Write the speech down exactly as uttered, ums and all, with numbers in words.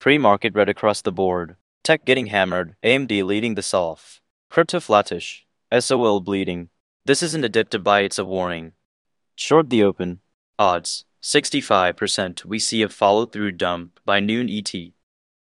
Pre-market red across the board. Tech getting hammered, A M D leading this off. Crypto flattish, S O L bleeding. This isn't a dip to buy, it's a warning. Short the open. Odds, sixty-five percent we see a follow-through dump by noon E T.